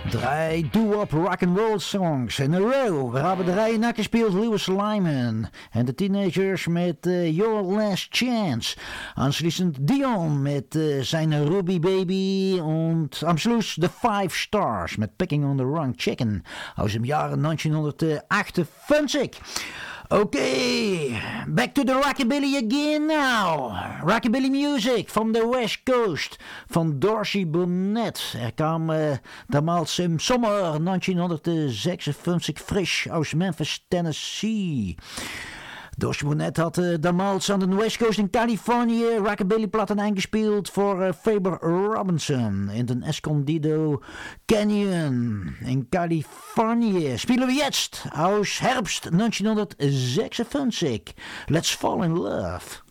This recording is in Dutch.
Drei doo-wop rock'n'roll songs in a row. We hebben de rij nagespeeld Lewis Lyman en de Teenagers met Your Last Chance. Anschließend Dion met zijn Ruby Baby und am Schluss The Five Stars met Picking on the Wrong Chicken aus dem Jahre 1958. Okay, back to the rockabilly again now. Rockabilly music from the West Coast van Dorsey Burnett. Er kwam damals im Sommer 1956 frisch aus Memphis, Tennessee. Dorsey Burnett had damals aan de West Coast in Californië rockabilly-platten eingespeeld voor Faber Robinson in de Escondido Canyon in Californië. Spelen we jetzt aus Herbst 1956. Let's Fall in Love.